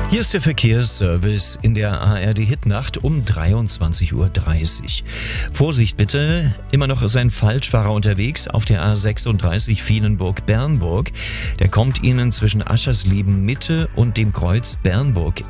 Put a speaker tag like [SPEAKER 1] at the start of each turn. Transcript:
[SPEAKER 1] Hier ist der Verkehrsservice in der ARD-Hitnacht um 23:30 Uhr. Vorsicht bitte, immer noch ist ein Falschfahrer unterwegs auf der A36 Vilenburg-Bernburg. Der kommt Ihnen zwischen Aschersleben Mitte und dem Kreuz Bernburg